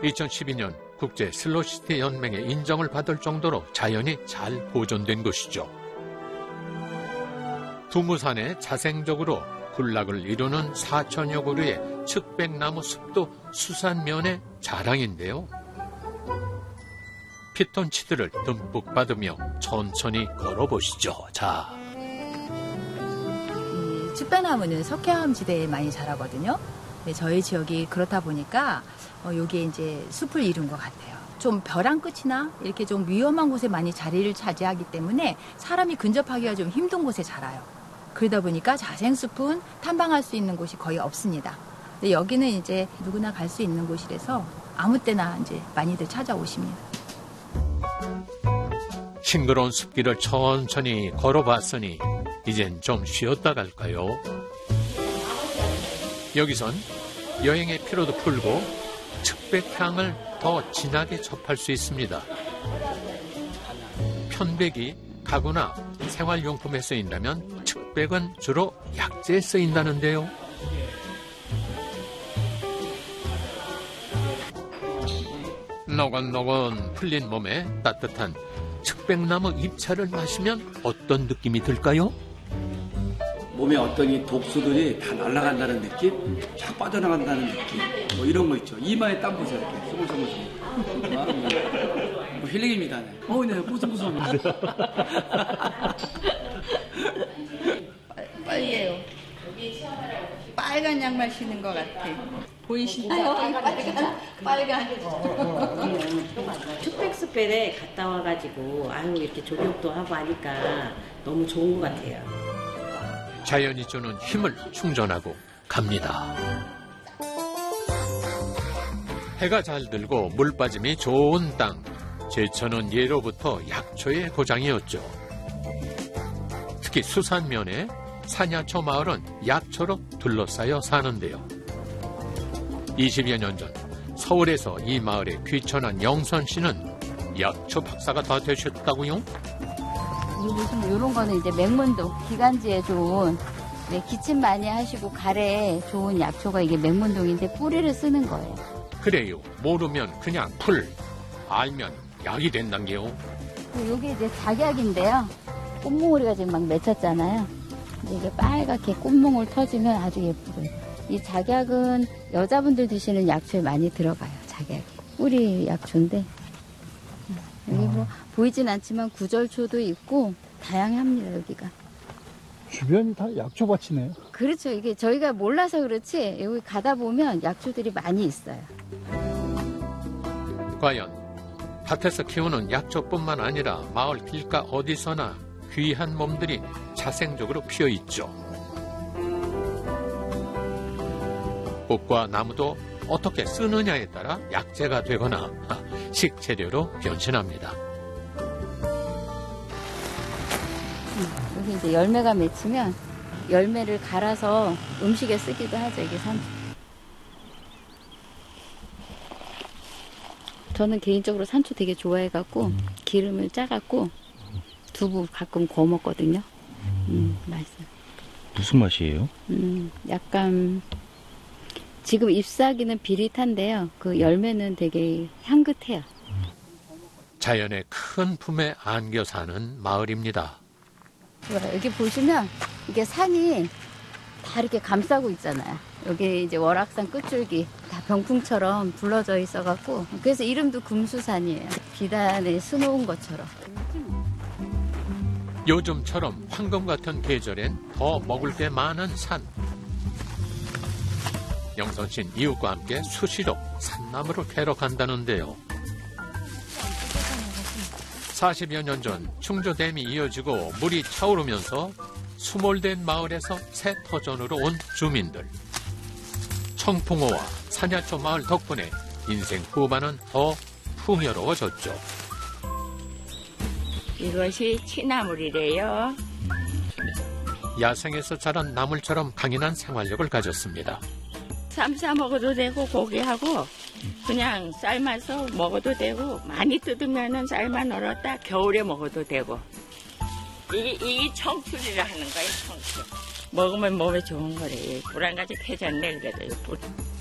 2012년 국제 슬로시티 연맹의 인정을 받을 정도로 자연이 잘 보존된 곳이죠. 두무산에 자생적으로 군락을 이루는 4천여 그루의 측백나무 숲도 수산면의 자랑인데요. 피톤치드를 듬뿍 받으며 천천히 걸어보시죠. 자, 측백나무는 석회암 지대에 많이 자라거든요. 저희 지역이 그렇다 보니까 여기에 이제 숲을 이룬 것 같아요. 좀 벼랑 끝이나 이렇게 좀 위험한 곳에 많이 자리를 차지하기 때문에 사람이 근접하기가 좀 힘든 곳에 자라요. 그러다 보니까 자생숲은 탐방할 수 있는 곳이 거의 없습니다. 근데 여기는 이제 누구나 갈 수 있는 곳이라서 아무 때나 이제 많이들 찾아오십니다. 싱그러운 숲길을 천천히 걸어봤으니 이젠 좀 쉬었다 갈까요? 여기선 여행의 피로도 풀고 측백향을 더 진하게 접할 수 있습니다. 편백이 가구나 생활용품에 쓰인다면 측백은 주로 약재에 쓰인다는데요. 노곤노곤 풀린 몸에 따뜻한 측백나무 잎차를 마시면 어떤 느낌이 들까요? 몸에 어떤 이 독소들이 다 날아간다는 느낌? 쫙 빠져나간다는 느낌? 뭐 이런 거 있죠. 이마에 땀 보세요. 이렇게 스물스물. 뭐 힐링입니다. 네, 보송보송합니다. 빨개요. 빨간 양말 신은 것 같아. 보이시죠? 빨간. 측백숲에 갔다 와가지고 이렇게 조격도 하고 하니까 너무 좋은 것 같아요. 자연이 주는 힘을 충전하고 갑니다. 해가 잘 들고 물 빠짐이 좋은 땅. 제천은 예로부터 약초의 고장이었죠. 특히 수산면에 산야초 마을은 약초로 둘러싸여 사는데요. 20여 년 전 서울에서 이 마을에 귀천한 영선 씨는 약초 박사가 다 되셨다고요? 보시면 이런 거는 이제 맹문동 기관지에 좋은 기침 많이 하시고 가래에 좋은 약초가 이게 맹문동인데 뿌리를 쓰는 거예요. 그래요. 모르면 그냥 풀, 알면 약이 된단게요. 이게 이제 작약인데요. 꽃몽오리가 지금 막 맺혔잖아요. 이게 빨갛게 꽃몽을 터지면 아주 예쁘고요. 이 작약은 여자분들 드시는 약초에 많이 들어가요. 작약이 뿌리 약초인데 여기 뭐 보이진 않지만 구절초도 있고 다양합니다. 여기가 주변이 다 약초밭이네요. 그렇죠. 이게 저희가 몰라서 그렇지 여기 가다 보면 약초들이 많이 있어요. 과연 밭에서 키우는 약초뿐만 아니라 마을 길가 어디서나 귀한 몸들이 자생적으로 피어 있죠. 꽃과 나무도 어떻게 쓰느냐에 따라 약재가 되거나 식재료로 변신합니다. 여기 이제 열매가 맺히면 열매를 갈아서 음식에 쓰기도 하죠. 이게 산초. 저는 개인적으로 산초 되게 좋아해갖고 기름을 짜갖고 두부 가끔 구워 먹거든요. 맛있어요. 무슨 맛이에요? 약간 지금 잎사귀는 비릿한데요. 그 열매는 되게 향긋해요. 자연의 큰 품에 안겨 사는 마을입니다. 여기 보시면 이게 산이 다 이렇게 감싸고 있잖아요. 여기 이제 월악산 끝줄기 다 병풍처럼 불러져 있어갖고 그래서 이름도 금수산이에요. 비단에 수놓은 것처럼. 요즘처럼 황금 같은 계절엔 더 먹을 게 많은 산. 영선 씨는 이웃과 함께 수시로 산나무를 캐러 간다는데요. 40여 년 전 충주댐이 이어지고 물이 차오르면서 수몰된 마을에서 새 터전으로 온 주민들. 청풍호와 산야초 마을 덕분에 인생 후반은 더 풍요로워졌죠. 이것이 취나물이래요. 야생에서 자란 나물처럼 강인한 생활력을 가졌습니다. 쌈 싸 먹어도 되고 고기하고 그냥 삶아서 먹어도 되고 많이 뜯으면은 삶아 널었다 겨울에 먹어도 되고 이게 청춘이라 하는 거예요. 청춘. 먹으면 몸에 좋은 거래. 불 한 가지 펴졌네 그래도.